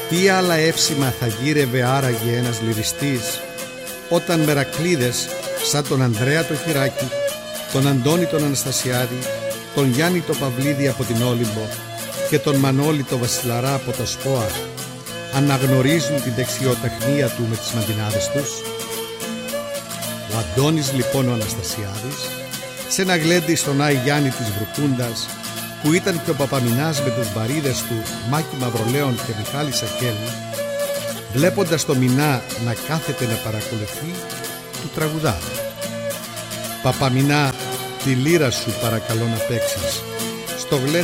Τι άλλα εύσημα θα γύρευε άραγε ένας λυριστής, όταν μερακλείδες σαν τον Ανδρέα το Χειράκη, τον Αντώνη τον Αναστασιάδη, τον Γιάννη το Παυλίδη από την Όλυμπο και τον Μανώλη το Βασιλαρά από το Σπόα αναγνωρίζουν την δεξιοτεχνία του με τις μαντινάδες τους. Ο Αντώνης λοιπόν ο Αναστασιάδης, σε ένα γλέντι στον Άη Γιάννη της Βρουκούντας, που ήταν και ο Παπαμινάς με τους μπαρίδες του Μάκη Μαυρολέων και Μιχάλη Σακέλη, βλέποντας το Μινά να κάθεται να παρακολουθεί, του τραγουδά: «Παπαμινά, τη λύρα σου παρακαλώ να παίξεις, στο γλέντι